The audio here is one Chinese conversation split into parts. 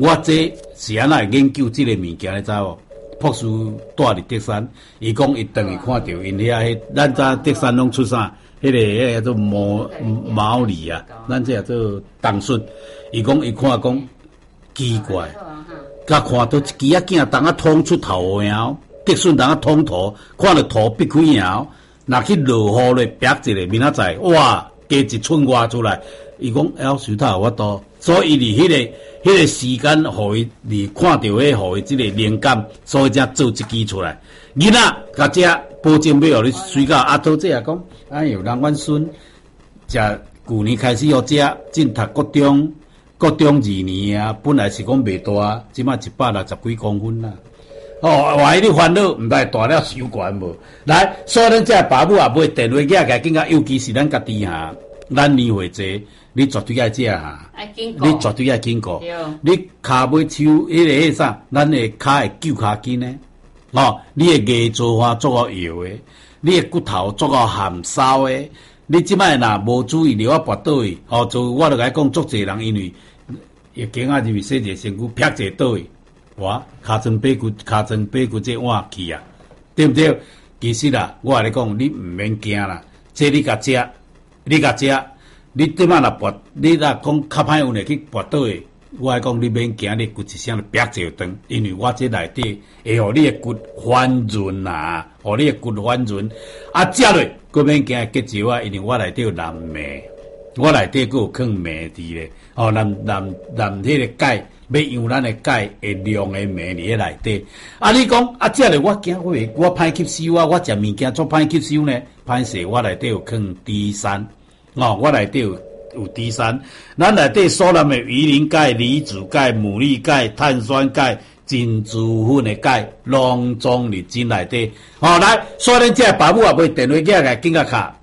我这是安那研究这个物件，你知无？博士住伫德山，伊讲伊等于看到因遐，咱早德山拢出啥？迄个做毛梨啊，咱这叫做冬笋。伊讲伊看讲奇怪，甲看到一支仔囝当啊捅出头后，德笋当啊捅头，看到头闭开后，若去落雨咧，白一个明仔载，哇，加一寸外出来。伊讲要手头我多，所以伊伫迄个时间，互伊伫看到迄，互伊即个灵感，所以才做一支出来。囡仔甲这保证要互你水到阿头这也讲，哎哟，人阮孙，旧年开始要食，进读国中2年啊，本来是讲袂大，即摆160几公分啦。哦，万一你烦恼，毋知大了伤悬无？来，所以咱这爸母也买电话寄来，更加尤其是咱家己哈，咱年岁济。你绝对爱食哈，你绝对爱经过。你骹尾手迄啥，咱的骹会揪骹筋呢？哦，你的牙做法做到摇的，你的骨头做到含烧的。你即摆若无注意，我跋倒去，哦，就我就甲你讲，足侪人因为疫情啊，入去洗者身躯，劈者倒去，哇，尻川背骨这换去啊，对不对？其实啦，我甲你讲，你毋免惊啦，这你甲食，你对嘛若跋，你若讲较歹运诶去跋倒诶，我来讲你免惊，你骨一声就瘪就长，因为我这内底会互你诶骨翻润啊，互你诶骨翻润，啊食落，佫免惊结石啊，因为我内底有蓝镁，我内底佫有放镁伫咧，哦，蓝迄个钙，要用咱诶钙会量诶镁伫迄内底。啊，你讲啊食落我惊我歹吸收啊，我食物件做歹吸收呢，歹势我内底有放D3。哦，我内底有D3，咱内底所含的鱼鳞钙、离子钙、牡蛎钙、碳酸钙、珍珠粉的钙，拢装入真内底。哦，来，所以咱这爸母也买电话寄来，紧甲卡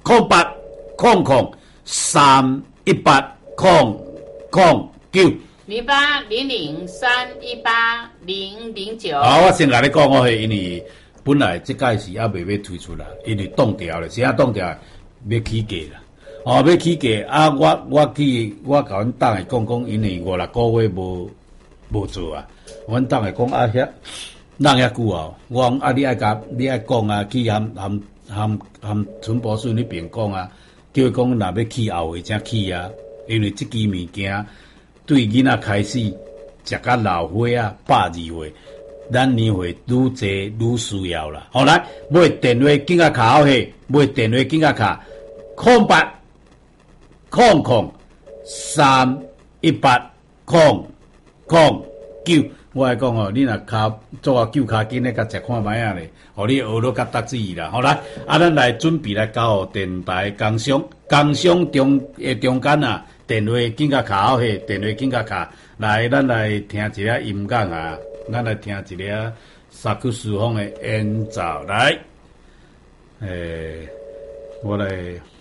0800-318-009。 0800-318-009。 好，我先甲你讲，因为本来这届是还未要推出啦，因为冻掉了，现在冻掉要起价啦。哦，要起价啊！我甲阮党诶讲，因为5-6个月无做啊。阮党诶讲啊，人遐久啊，我讲啊，你爱讲啊，去含陈博士那边讲啊，叫伊讲若要起后回才起啊，因为即支物件对囡仔开始食甲老岁啊，82岁，咱年岁愈济愈需要啦。好来，买电话紧甲卡好去，买电话紧甲卡0800-318-009。我来讲哦，你若做啊9骹筋咧，甲食看卖啊咧，互你学到甲得志啦。好来，咱来准备来交互电台工商中间啊，电话紧甲卡好去，电话紧甲卡。来，咱来听一个音乐啊，咱来听一个萨克斯风的演奏来，我来。